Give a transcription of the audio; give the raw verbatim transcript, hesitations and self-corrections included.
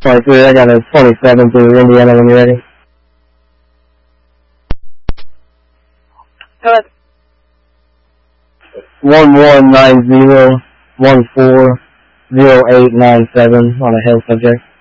twenty-three, I got a twenty-seven through Indiana when you're ready. Go ahead. one one nine zero one four zero eight nine seven on a health subject.